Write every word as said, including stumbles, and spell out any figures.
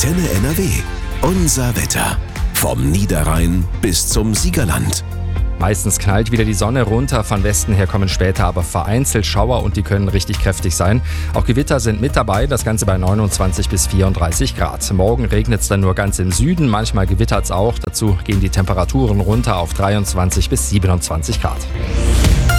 Antenne N R W. Unser Wetter. Vom Niederrhein bis zum Siegerland. Meistens knallt wieder die Sonne runter, von Westen her kommen später aber vereinzelt Schauer und die können richtig kräftig sein. Auch Gewitter sind mit dabei, das Ganze bei neunundzwanzig bis vierunddreißig Grad. Morgen regnet es dann nur ganz im Süden, manchmal gewittert es auch. Dazu gehen die Temperaturen runter auf dreiundzwanzig bis siebenundzwanzig Grad.